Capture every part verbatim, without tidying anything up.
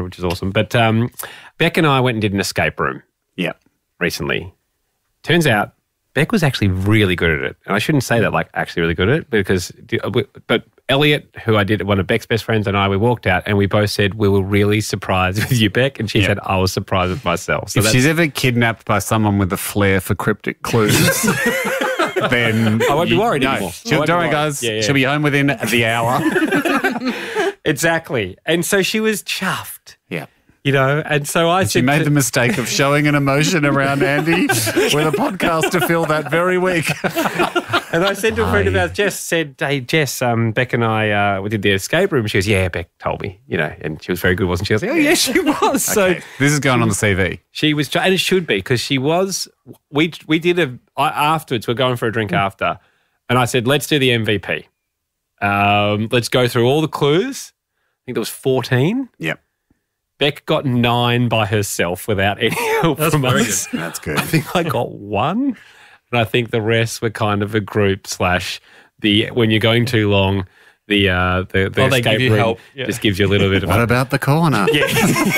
which is awesome. But um, Beck and I went and did an escape room. Yeah. Recently. Turns out Beck was actually really good at it. And I shouldn't say that like actually really good at it because, but Elliot, who I did, one of Beck's best friends and I, we walked out and we both said, we were really surprised with you, Beck. And she yeah. said, I was surprised with myself. So if she's ever kidnapped by someone with a flair for cryptic clues, then I won't be worried no, anymore. She'll, don't worry, guys. Yeah, yeah. She'll be home within the hour. Exactly. And so she was chuffed. Yeah. You know, and so I and said... She made to, the mistake of showing an emotion around Andy with a podcast to fill that very week. And I said to a friend of ours, Jess, said, hey, Jess, um, Beck and I, uh, we did the escape room. She goes, yeah, Beck told me, you know, and she was very good, wasn't she? I was like, oh, yeah, she was. Okay. So this is going on the C V. She was, and it should be, because she was, we we did a, I, afterwards, we're going for a drink mm. after, and I said, let's do the M V P. Um, let's go through all the clues. I think there was fourteen. Yep. Beck got nine by herself without any help That's from very us. good. That's good. I think I got one, and I think the rest were kind of a group slash the when you're going too long, the uh, the, the oh, they escape give you room help. Yeah. just gives you a little bit of. What a, about the corner? Yeah.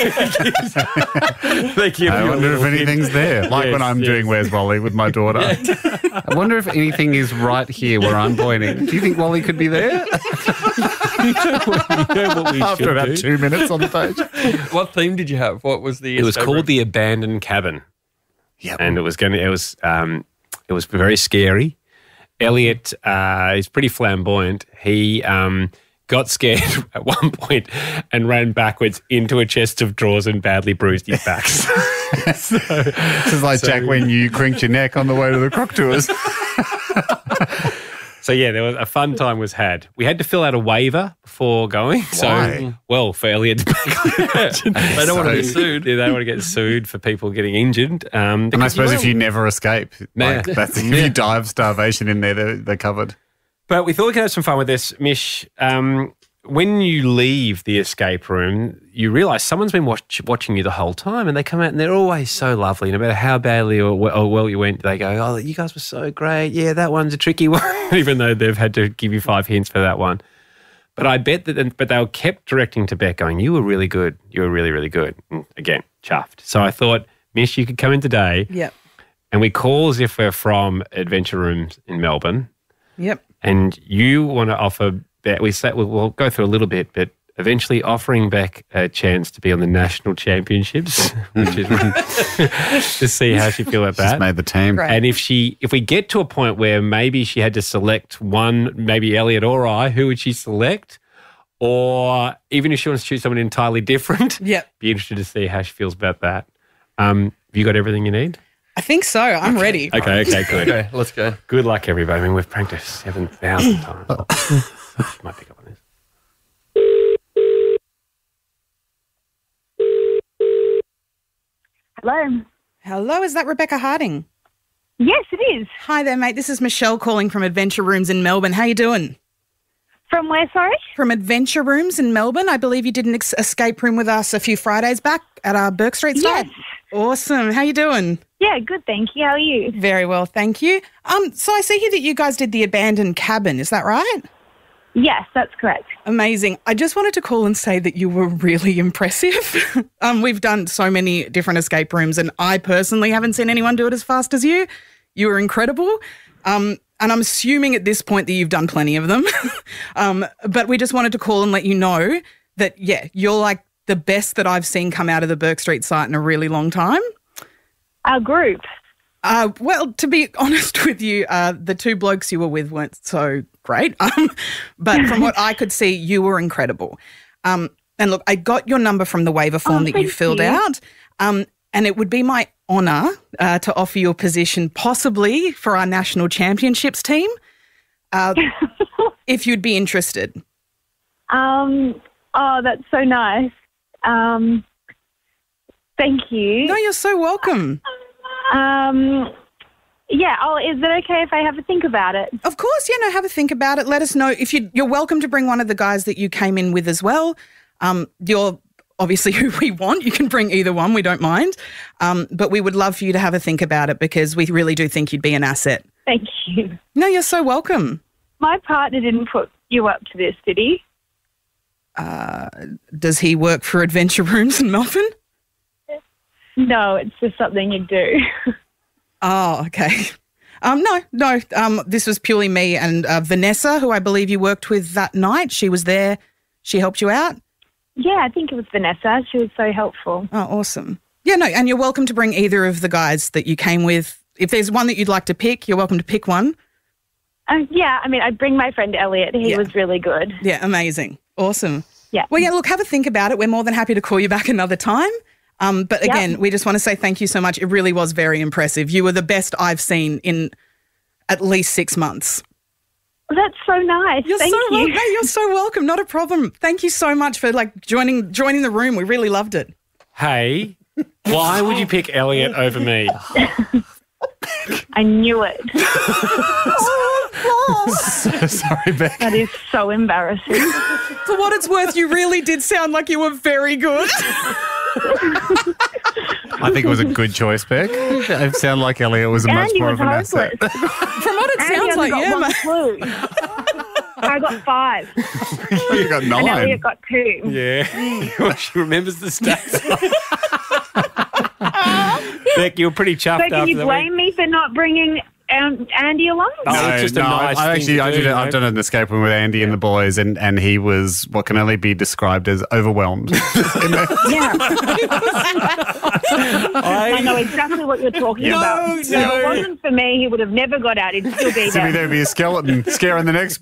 They give I you a wonder if little anything's hint. there, like Yes, when I'm yes. doing Where's Wally with my daughter. I wonder if anything is right here where I'm pointing. Do you think Wally could be there? You know what, you know what we After should about do? two minutes on the page. What theme did you have? What was the? It was escape called room? the Abandoned Cabin. Yeah, and it was going to. It was. Um, it was very scary. Elliot uh, is pretty flamboyant. He um, got scared at one point and ran backwards into a chest of drawers and badly bruised his back. so, this is like so, Jack when you crinked your neck on the way to the croc tours. So yeah, there was a fun time was had. We had to fill out a waiver before going. So Why? well, for Elliot's back. They don't want to be sued. Yeah, they don't want to get sued for people getting injured. Um, And I suppose you if you never escape, like Yeah. that's, if you die of starvation in there, they're, they're covered. But we thought we could have some fun with this, Mish. Um, when you leave the escape room, you realise someone's been watch, watching you the whole time, and they come out and they're always so lovely. No matter how badly or, or well you went, they go, "Oh, you guys were so great. Yeah, that one's a tricky one," even though they've had to give you five hints for that one. But I bet that, but they were kept directing to Beck, going, "You were really good. You were really, really good." And again, chuffed. So I thought, Mish, you could come in today. Yep. And we call as if we're from Adventure Rooms in Melbourne. Yep. And you want to offer Beck, we say, we'll, we'll go through a little bit, but eventually offering Beck a chance to be on the national championships, which is to see how she feel about that. She's made the team. Great. And if she, if we get to a point where maybe she had to select one, maybe Elliot or I, who would she select? Or even if she wants to choose someone entirely different, Yep. be interested to see how she feels about that. Um, have you got everything you need? I think so. I'm ready. Okay, okay, good. Okay, let's go. Good luck, everybody. I mean, we've practiced seven thousand times. Might pick up on this. Hello. Hello, is that Rebecca Harding? Yes, it is. Hi there, mate. This is Michelle calling from Adventure Rooms in Melbourne. How you doing? From where, sorry? From Adventure Rooms in Melbourne. I believe you did an ex- escape room with us a few Fridays back at our Burke Street site. Yes. Awesome. How you doing? Yeah, good, thank you. How are you? Very well, thank you. Um, so I see here that you guys did the abandoned cabin. Is that right? Yes, that's correct. Amazing. I just wanted to call and say that you were really impressive. um, we've done so many different escape rooms, and I personally haven't seen anyone do it as fast as you. You were incredible. Um, and I'm assuming at this point that you've done plenty of them. um, but we just wanted to call and let you know that, yeah, you're like the best that I've seen come out of the Burke Street site in a really long time. Our group. Uh, well, to be honest with you, uh, the two blokes you were with weren't so great. Um, but from what I could see, you were incredible. Um, and look, I got your number from the waiver form Oh, that you thank filled you. out. Um, and it would be my honour uh, to offer you a position possibly for our national championships team, uh, if you'd be interested. Um, oh, that's so nice. Um, thank you. No, you're so welcome. Um, yeah, oh, is it okay if I have a think about it? Of course, yeah, no, have a think about it. Let us know. If you, you're welcome to bring one of the guys that you came in with as well. Um, you're obviously who we want. You can bring either one. We don't mind. Um, but we would love for you to have a think about it because we really do think you'd be an asset. Thank you. No, you're so welcome. My partner didn't put you up to this, did he? Uh, does he work for Adventure Rooms in Melbourne? No, it's just something you do. Oh, okay. Um, no, no. Um, this was purely me and uh, Vanessa, who I believe you worked with that night. She was there. She helped you out. Yeah, I think it was Vanessa. She was so helpful. Oh, awesome. Yeah, no, and you're welcome to bring either of the guys that you came with. If there's one that you'd like to pick, you're welcome to pick one. Uh, yeah, I mean, I'd bring my friend Elliot. He Yeah. was really good. Yeah, amazing. Awesome. Yeah. Well, yeah, look, have a think about it. We're more than happy to call you back another time. Um, but Yep. again, we just want to say thank you so much. It really was very impressive. You were the best I've seen in at least six months. That's so nice. You're Thank so you. welcome. No, you're so welcome. Not a problem. Thank you so much for like joining joining the room. We really loved it. Hey, why would you pick Elliot over me? I knew it. So sorry, Beck. That is so embarrassing. For what it's worth, you really did sound like you were very good. I think it was a good choice, Beck. It sounded like Elliot was a much Andy more was of an hopeless. asset. From what it Andy sounds only like, got yeah, one mate. clue. I got five. You got And nine. Elliot got two. Yeah, she remembers the stats. Beck, you were pretty chuffed So after can you that blame me for not bringing um, Andy along? Oh, it's just a no, nice I thing actually, to I do, did, you I've know? done an escape room with Andy and the boys, and, and he was what can only be described as overwhelmed. Yeah. I I, know exactly what you're talking No, about. no. If it wasn't for me, he would have never got out. He'd still be So there. there'd be a skeleton scaring the next